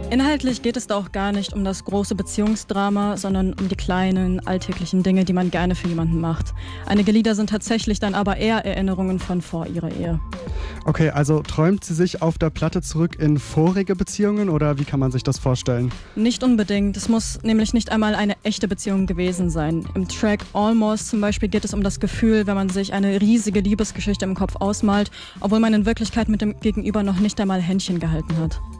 Inhaltlich geht es da auch gar nicht um das große Beziehungsdrama, sondern um die kleinen, alltäglichen Dinge, die man gerne für jemanden macht. Einige Lieder sind tatsächlich dann aber eher Erinnerungen von vor ihrer Ehe. Okay, also träumt sie sich auf der Platte zurück in vorige Beziehungen oder wie kann man sich das vorstellen? Nicht unbedingt. Es muss nämlich nicht einmal eine echte Beziehung gewesen sein. Im Track Almost zum Beispiel geht es um das Gefühl, wenn man sich eine riesige Liebesgeschichte im Kopf ausmalt, obwohl man in Wirklichkeit mit dem Gegenüber noch nicht einmal Händchen gehalten hat.